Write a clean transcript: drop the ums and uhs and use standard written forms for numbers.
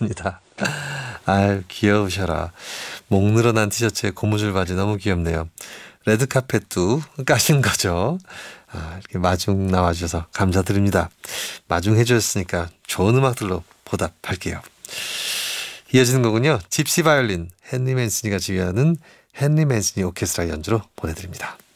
맞습니다. 아유, 귀여우셔라. 목 늘어난 티셔츠에 고무줄 바지 너무 귀엽네요. 레드카펫도 까신 거죠. 이렇게 마중 나와주셔서 감사드립니다. 마중 해주셨으니까 좋은 음악들로 보답할게요. 이어지는 거군요. 집시 바이올린 헨리 맨슨이가 지휘하는 헨리 맨슨이 오케스트라 연주로 보내드립니다.